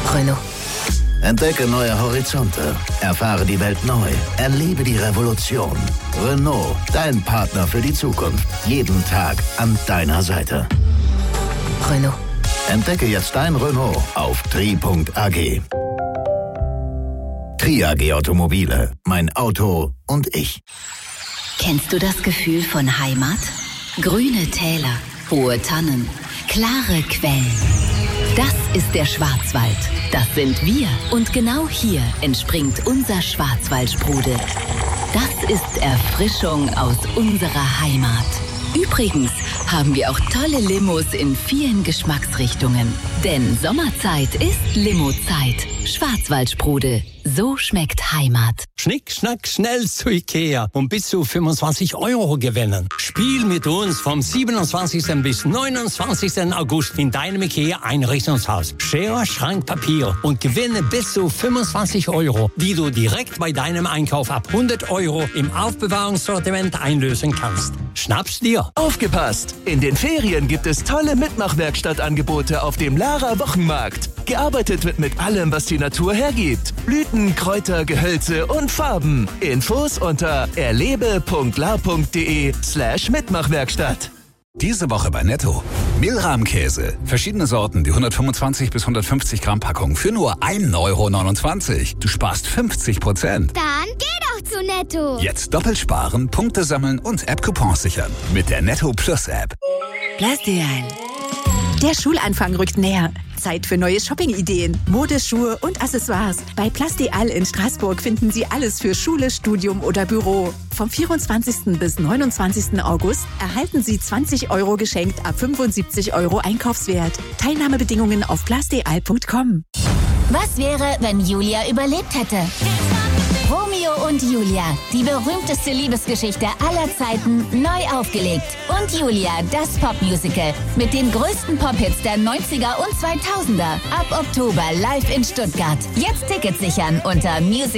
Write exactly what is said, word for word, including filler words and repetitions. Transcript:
Renault. Entdecke neue Horizonte. Erfahre die Welt neu. Erlebe die Revolution. Renault, dein Partner für die Zukunft. Jeden Tag an deiner Seite. Renault. Entdecke jetzt dein Renault auf tri punkt a g. Tri A G Automobile. Mein Auto und ich. Kennst du das Gefühl von Heimat? Grüne Täler, hohe Tannen, klare Quellen. Das ist der Schwarzwald. Das sind wir. Und genau hier entspringt unser Schwarzwaldsprudel. Das ist Erfrischung aus unserer Heimat. Übrigens haben wir auch tolle Limos in vielen Geschmacksrichtungen. Denn Sommerzeit ist Limozeit. Schwarzwaldsprudel. So schmeckt Heimat. Schnick, schnack, schnell zu Ikea und bis zu fünfundzwanzig Euro gewinnen. Spiel mit uns vom siebenundzwanzigsten bis neunundzwanzigsten August in deinem Ikea-Einrichtungshaus. Schere, Schrank, Papier und gewinne bis zu fünfundzwanzig Euro, die du direkt bei deinem Einkauf ab hundert Euro im Aufbewahrungssortiment einlösen kannst. Schnapp's dir. Aufgepasst! In den Ferien gibt es tolle Mitmachwerkstattangebote auf dem Lara Wochenmarkt. Gearbeitet wird mit allem, was die Natur hergibt. Blüten, Kräuter, Gehölze und Farben. Infos unter erlebe punkt la punkt de slash Mitmachwerkstatt. Diese Woche bei Netto. Mehlrahmkäse. Verschiedene Sorten, die hundertfünfundzwanzig bis hundertfünfzig Gramm Packung für nur ein Euro neunundzwanzig. Du sparst fünfzig Prozent. Dann geh doch zu Netto. Jetzt doppelt sparen, Punkte sammeln und App-Coupons sichern. Mit der Netto Plus App. Plastial. Der Schulanfang rückt näher. Zeit für neue Shopping-Ideen, Mode, Schuhe und Accessoires. Bei Plastial in Straßburg finden Sie alles für Schule, Studium oder Büro. Vom vierundzwanzigsten bis neunundzwanzigsten August erhalten Sie zwanzig Euro geschenkt ab fünfundsiebzig Euro Einkaufswert. Teilnahmebedingungen auf plastial punkt com. Was wäre, wenn Julia überlebt hätte? Romeo und Julia, die berühmteste Liebesgeschichte aller Zeiten, neu aufgelegt. Und Julia, das Popmusical mit den größten Pop-Hits der neunziger und zweitausender. Ab Oktober live in Stuttgart. Jetzt Tickets sichern unter music